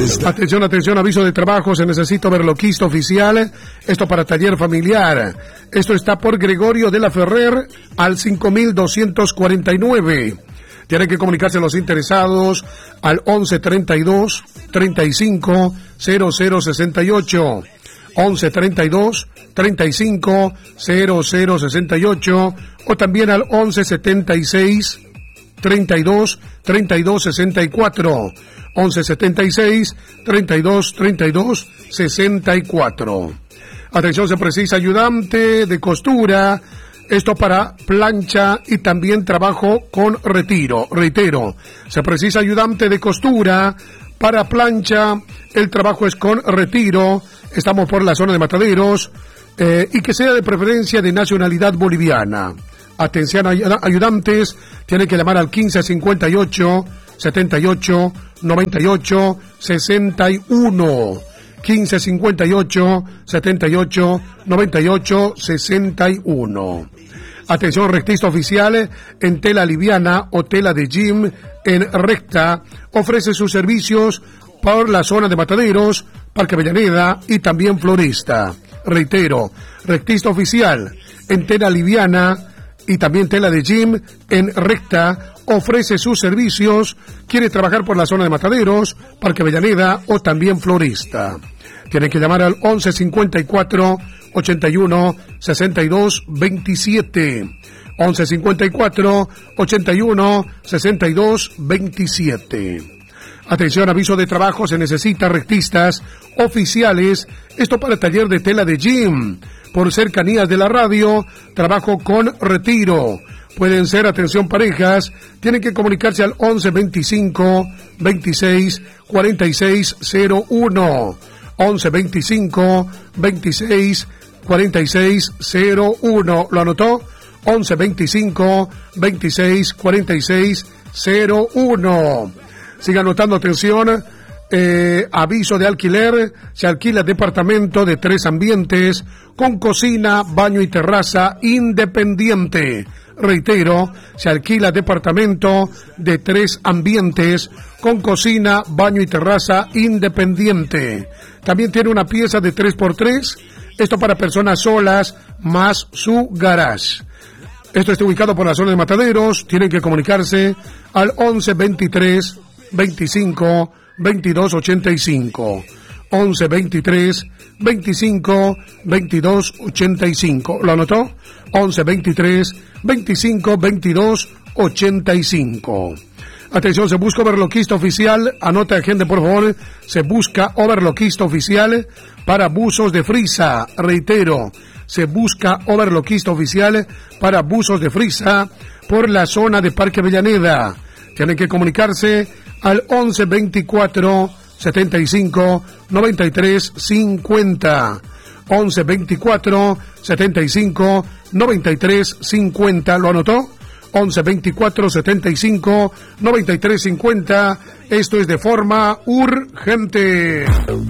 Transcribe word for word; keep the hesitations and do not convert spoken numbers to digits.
Atención, atención, aviso de trabajo, se necesita overloquista oficial, esto para taller familiar. Esto está por Gregorio de la Ferrer al cinco mil doscientos cuarenta y nueve. Tienen que comunicarse los interesados al once treinta y dos treinta y cinco cero cero sesenta y ocho. once treinta y dos treinta y cinco cero cero sesenta y ocho o también al once setenta y seis treinta y dos treinta y dos sesenta y cuatro. once setenta y seis treinta y dos treinta y dos sesenta y cuatro. Atención, se precisa ayudante de costura. Esto para plancha y también trabajo con retiro. Reitero, se precisa ayudante de costura para plancha. El trabajo es con retiro. Estamos por la zona de Mataderos eh, y que sea de preferencia de nacionalidad boliviana. Atención, ayudantes, tienen que llamar al quince cincuenta y ocho setenta y ocho noventa y ocho sesenta y uno. quince cincuenta y ocho setenta y ocho noventa y ocho sesenta y uno. Atención, rectista oficial en tela liviana o tela de gym en recta. Ofrece sus servicios por la zona de Mataderos, Parque Avellaneda y también Floresta. Reitero, rectista oficial en tela liviana y también tela de gym en recta. Ofrece sus servicios. Quiere trabajar por la zona de Mataderos, Parque Avellaneda o también Floresta. Tienen que llamar al once cincuenta y cuatro ochenta y uno sesenta y dos veintisiete. once cincuenta y cuatro ochenta y uno sesenta y dos veintisiete. Atención, aviso de trabajo, se necesita rectistas oficiales. Esto para taller de tela de gym. Por cercanías de la radio, trabajo con retiro. Pueden ser, atención, parejas, tienen que comunicarse al once veinticinco veintiséis cuarenta y seis cero uno. once veinticinco veintiséis cuarenta y seis cero uno. ¿Lo anotó? once veinticinco veintiséis cuarenta y seis cero uno. Siga anotando, atención. Eh, aviso de alquiler, se alquila departamento de tres ambientes con cocina, baño y terraza independiente. Reitero, se alquila departamento de tres ambientes con cocina, baño y terraza independiente. También tiene una pieza de tres por tres, esto para personas solas, más su garage. Esto está ubicado por la zona de Mataderos. Tienen que comunicarse al once veintitrés veinticinco veintidós ochenta y cinco. once veintitrés veinticinco veintidós ochenta y cinco. ¿Lo anotó? once veintitrés veinticinco veintidós ochenta y cinco. Atención, se busca overloquista oficial. Anota, gente, por favor. Se busca overloquista oficial para buzos de frisa. Reitero, se busca overloquista oficial para buzos de frisa por la zona de Parque Avellaneda. Tienen que comunicarse al once veinticuatro setenta y cinco noventa y tres cincuenta. once veinticuatro setenta y cinco noventa y tres cincuenta. ¿Lo anotó? once veinticuatro setenta y cinco noventa y tres cincuenta. Esto es de forma urgente.